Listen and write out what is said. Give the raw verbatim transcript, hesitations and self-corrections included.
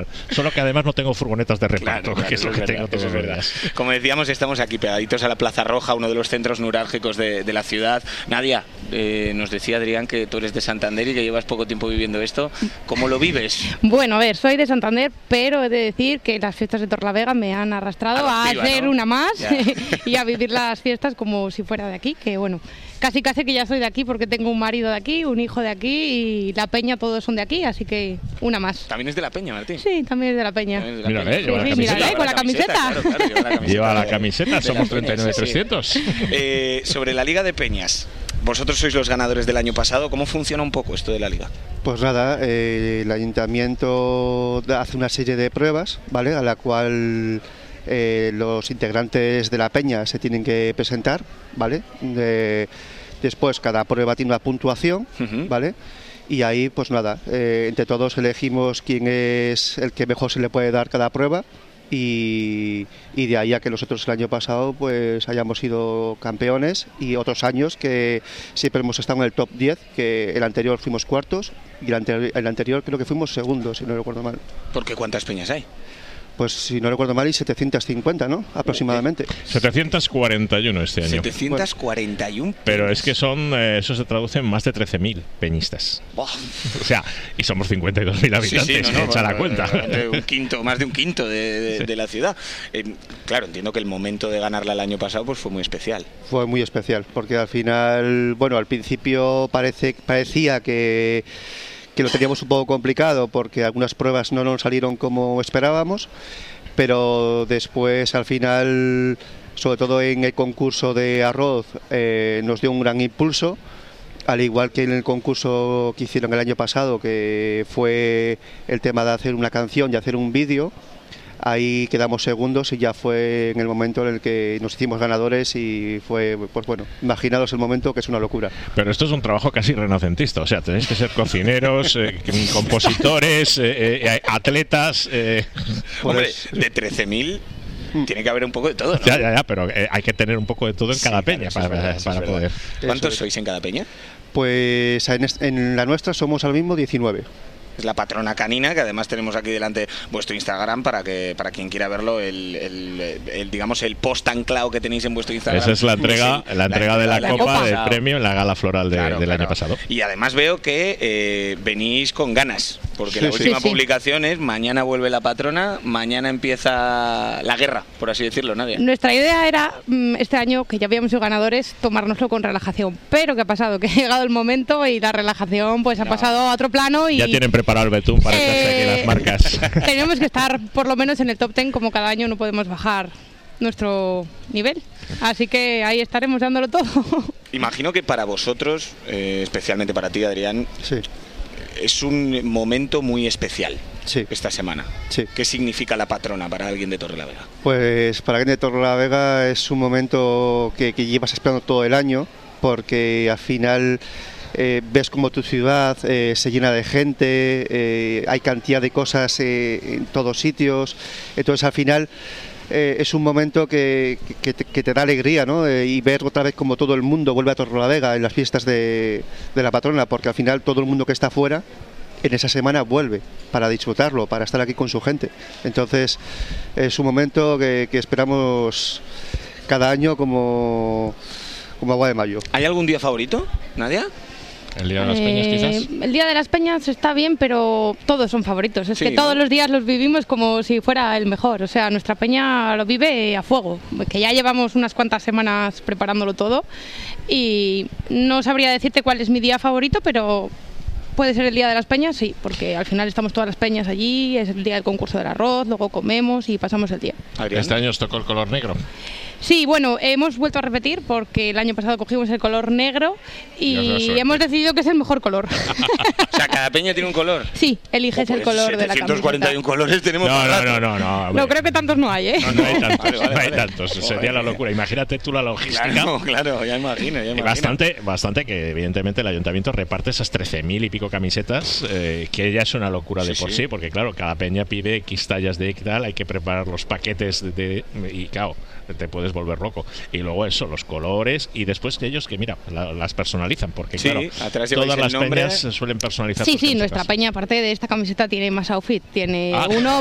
Solo que además no tengo furgonetas de reparto, claro, claro, que es lo que verdad, tengo todos los días. Como decíamos, estamos aquí pegaditos a la Plaza Roja, uno de los centros neurálgicos de, de la ciudad. Nadia, eh, nos decía Adrián que tú eres de Santander y que llevas poco tiempo viviendo esto. ¿Cómo lo vives? Bueno, a ver, soy de Santander, pero he de decir que las fiestas de Torrelavega me han arrastrado a, Adoptiva, a hacer ¿no? una más Ya. y a vivir las fiestas como si fuera de aquí, que bueno, casi casi que ya soy de aquí porque tengo un marido de aquí, un hijo de aquí y la peña todos son de aquí, así que una más. ¿También es de la Peña, Martín? Sí, también es de la peña. De la Mírale, Peña. lleva la Sí, camiseta. mírale, con la camiseta. Claro, claro, lleva la camiseta. Lleva la de- camiseta, de somos la Peña, treinta y nueve sí, sí. trescientos. Eh, sobre la Liga de Peñas, vosotros sois los ganadores del año pasado. ¿Cómo funciona un poco esto de la Liga? Pues nada, eh, el ayuntamiento da- hace una serie de pruebas, ¿vale? A la cual eh, los integrantes de la peña se tienen que presentar, ¿vale? De- después cada prueba tiene una puntuación, Ujú. ¿vale? Y ahí, pues nada, eh, entre todos elegimos quién es el que mejor se le puede dar cada prueba. Y, y de ahí a que nosotros el año pasado pues hayamos sido campeones y otros años que siempre hemos estado en el top diez, que el anterior fuimos cuartos y el anterior, el anterior creo que fuimos segundos, si no recuerdo mal. Porque ¿cuántas peñas hay? Pues si no recuerdo mal, hay setecientos cincuenta, ¿no? Aproximadamente. setecientos cuarenta y uno este año. setecientos cuarenta y uno Pero es que son, eh, eso se traduce en más de trece mil peñistas. Buah. O sea, y somos cincuenta y dos mil Sí, habitantes, sí, no, no, echa la eh, cuenta. eh, Un quinto, más de un quinto de, de- Sí. de la ciudad. Eh, claro, entiendo que el momento de ganarla el año pasado pues fue muy especial. Fue muy especial, porque al final, bueno, al principio parece, parecía que, que lo teníamos un poco complicado porque algunas pruebas no nos salieron como esperábamos, pero después al final, sobre todo en el concurso de arroz, eh, nos dio un gran impulso, al igual que en el concurso que hicieron el año pasado, que fue el tema de hacer una canción y hacer un vídeo. Ahí quedamos segundos y ya fue en el momento en el que nos hicimos ganadores y fue, pues bueno, imaginaros el momento, que es una locura. Pero esto es un trabajo casi renacentista, o sea, tenéis que ser cocineros, eh, compositores, eh, eh, atletas. Eh. Hombre, Pues- de trece mil tiene que haber un poco de todo, ¿no? Ya, ya, ya, pero eh, hay que tener un poco de todo en Sí, cada claro, peña eso es para, verdad, eso para es verdad. poder. ¿Cuántos Eso es. sois en cada peña? Pues en, est- en la nuestra somos ahora mismo diecinueve. Es la patrona canina, que además tenemos aquí delante vuestro Instagram para que para quien quiera verlo, el, el- el, digamos el post anclado que tenéis en vuestro Instagram. Esa es la entrega, Es el- la entrega de la, del año copa del pasado. premio en la gala floral de- Claro, del claro. año pasado. Y además veo que eh, venís con ganas, porque Sí, la sí. última Sí, sí. publicación es mañana vuelve la patrona, mañana empieza la guerra, por así decirlo, Nadia. Nuestra idea era mm, este año, que ya habíamos sido ganadores, tomárnoslo con relajación. Pero ¿qué ha pasado? Que ha llegado el momento y la relajación pues ha No. pasado a otro plano y Ya tienen preparado el betún para echarse aquí Eh, las marcas. tenemos que estar por lo menos en el top ten, como cada año no podemos bajar nuestro nivel. Así que ahí estaremos dándolo todo. Imagino que para vosotros, eh, especialmente para ti, Adrián, Sí, es un momento muy especial sí, esta semana. sí. ¿Qué significa la patrona para alguien de Torrelavega? Pues para alguien de Torrelavega es un momento que, que llevas esperando todo el año, porque al final eh, ves como tu ciudad eh, se llena de gente, eh, hay cantidad de cosas eh, en todos sitios, entonces al final eh, es un momento que, que, te, que te da alegría, ¿no? Eh, y ver otra vez como todo el mundo vuelve a Torrelavega en las fiestas de, de la patrona, porque al final todo el mundo que está fuera en esa semana vuelve para disfrutarlo, para estar aquí con su gente. Entonces es un momento que, que esperamos cada año como, como agua de mayo. ¿Hay algún día favorito, Nadia? El día de las peñas, Eh, quizás. El Día de las Peñas está bien, pero todos son favoritos. Es Sí, que todos ¿no? los días los vivimos como si fuera el mejor. O sea, nuestra peña lo vive a fuego. Que ya llevamos unas cuantas semanas preparándolo todo. Y no sabría decirte cuál es mi día favorito, pero puede ser el Día de las Peñas, sí, porque al final estamos todas las peñas allí, es el día del concurso del arroz, luego comemos y pasamos el día. Adrián. Este año os tocó el color negro. Sí, bueno, hemos vuelto a repetir porque el año pasado cogimos el color negro Y os da y suerte. hemos decidido que es el mejor color. O sea, cada peña tiene un color. Sí, eliges el Pues color de la setecientos cuarenta y uno camiseta. colores tenemos No, para no, rato. no, no, no. No, creo que tantos no hay, ¿eh? No, no hay tantos, Vale, vale, no hay vale. tantos. Joder. Sería la locura. Imagínate tú la logística. Claro, claro, ya imagino, ya Y imagino. bastante, bastante que evidentemente el ayuntamiento reparte esas trece mil y pico camisetas, eh, que ya es una locura de Sí, por sí. sí. porque claro, cada peña pide X tallas de X tal, hay que preparar los paquetes de, de- y claro, te puedes puedes volver loco. Y luego eso, los colores, y después de ellos que, mira, la, las personalizan, porque sí, claro, todas las nombre. peñas suelen personalizar Sí, sus sí, camisetas. nuestra peña, aparte de esta camiseta, tiene más outfit. Tiene Ah. uno